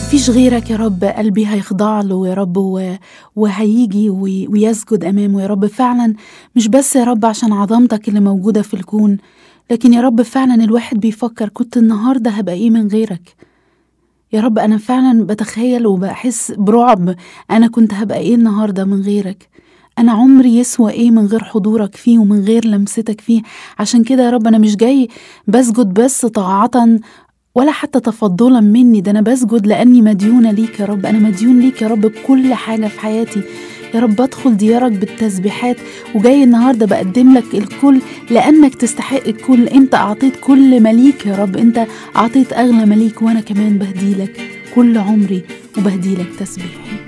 مفيش غيرك يا رب، قلبي هيخضع له يا رب وهيجي ويسجد أمامه يا رب. فعلا مش بس يا رب عشان عظمتك اللي موجودة في الكون، لكن يا رب فعلا الواحد بيفكر كنت النهاردة هبقى إيه من غيرك يا رب. أنا فعلا بتخيل وبحس برعب، أنا كنت هبقى إيه النهاردة من غيرك. أنا عمري يسوى إيه من غير حضورك فيه ومن غير لمستك فيه. عشان كده يا رب أنا مش جاي بسجد بس طاعة ولا حتى تفضلا مني، ده أنا بسجد لأني مديونة ليك يا رب. أنا مديون ليك يا رب بكل حاجة في حياتي يا رب. بدخل ديارك بالتسبيحات وجاي النهاردة بقدم لك الكل لأنك تستحق الكل. أنت أعطيت كل مليك يا رب، أنت أعطيت أغلى مليك، وأنا كمان بهدي لك كل عمري وبهدي لك تسبيحي.